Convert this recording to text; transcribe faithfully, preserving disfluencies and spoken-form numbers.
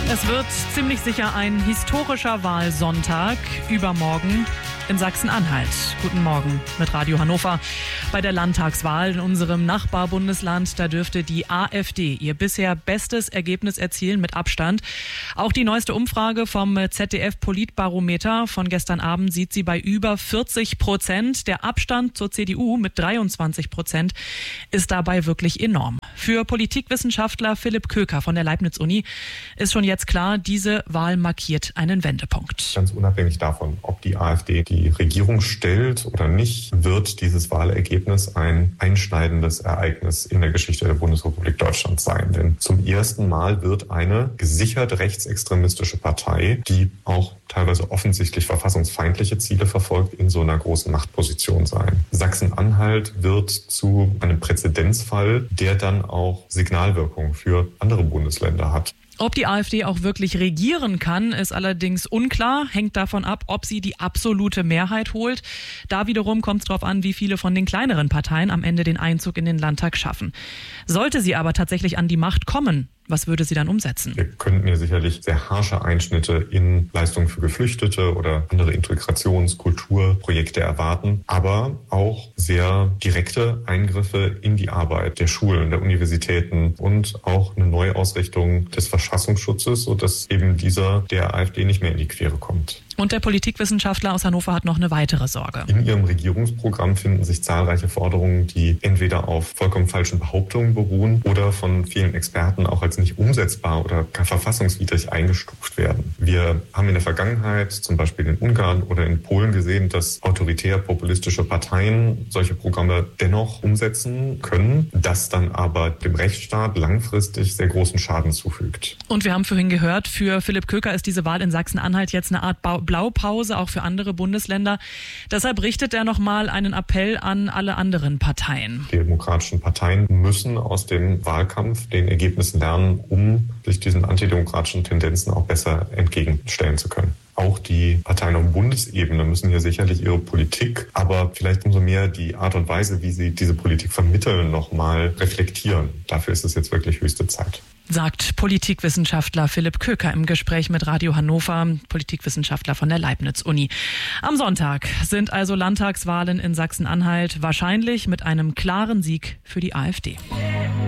Es wird ziemlich sicher ein historischer Wahlsonntag übermorgen in Sachsen-Anhalt. Guten Morgen mit Radio Hannover. Bei der Landtagswahl in unserem Nachbarbundesland, da dürfte die AfD ihr bisher bestes Ergebnis erzielen mit Abstand. Auch die neueste Umfrage vom Z D F-Politbarometer von gestern Abend sieht sie bei über vierzig Prozent. Der Abstand zur C D U mit dreiundzwanzig Prozent ist dabei wirklich enorm. Für Politikwissenschaftler Philipp Köker von der Leibniz-Uni ist schon jetzt klar, diese Wahl markiert einen Wendepunkt. Ganz unabhängig davon, ob die AfD die Regierung stellt oder nicht, wird dieses Wahlergebnis ein einschneidendes Ereignis in der Geschichte der Bundesrepublik Deutschland sein. Denn zum ersten Mal wird eine gesichert rechtsextremistische Partei, die auch teilweise offensichtlich verfassungsfeindliche Ziele verfolgt, in so einer großen Machtposition sein. Sachsen-Anhalt wird zu einem Präzedenzfall, der dann auch Signalwirkung für andere Bundesländer hat. Ob die AfD auch wirklich regieren kann, ist allerdings unklar, hängt davon ab, ob sie die absolute Mehrheit holt. Da wiederum kommt es darauf an, wie viele von den kleineren Parteien am Ende den Einzug in den Landtag schaffen. Sollte sie aber tatsächlich an die Macht kommen, was würde sie dann umsetzen? Wir könnten ja sicherlich sehr harsche Einschnitte in Leistungen für Geflüchtete oder andere Integrations-, Kulturprojekte erwarten, aber auch sehr direkte Eingriffe in die Arbeit der Schulen, der Universitäten und auch eine Neuausrichtung des Verfassungsschutzes, sodass eben dieser der AfD nicht mehr in die Quere kommt. Und der Politikwissenschaftler aus Hannover hat noch eine weitere Sorge. In ihrem Regierungsprogramm finden sich zahlreiche Forderungen, die entweder auf vollkommen falschen Behauptungen beruhen oder von vielen Experten auch als nicht umsetzbar oder gar verfassungswidrig eingestuft werden. Wir haben in der Vergangenheit, zum Beispiel in Ungarn oder in Polen, gesehen, dass autoritär-populistische Parteien solche Programme dennoch umsetzen können, das dann aber dem Rechtsstaat langfristig sehr großen Schaden zufügt. Und wir haben vorhin gehört, für Philipp Köker ist diese Wahl in Sachsen-Anhalt jetzt eine Art Bau Blaupause auch für andere Bundesländer. Deshalb richtet er nochmal einen Appell an alle anderen Parteien. Die demokratischen Parteien müssen aus dem Wahlkampf den Ergebnissen lernen, um sich diesen antidemokratischen Tendenzen auch besser entgegenstellen zu können. Auch die Parteien auf Bundesebene müssen hier sicherlich ihre Politik, aber vielleicht umso mehr die Art und Weise, wie sie diese Politik vermitteln, nochmal reflektieren. Dafür ist es jetzt wirklich höchste Zeit. Sagt Politikwissenschaftler Philipp Köker im Gespräch mit Radio Hannover, Politikwissenschaftler von der Leibniz-Uni. Am Sonntag sind also Landtagswahlen in Sachsen-Anhalt, wahrscheinlich mit einem klaren Sieg für die AfD.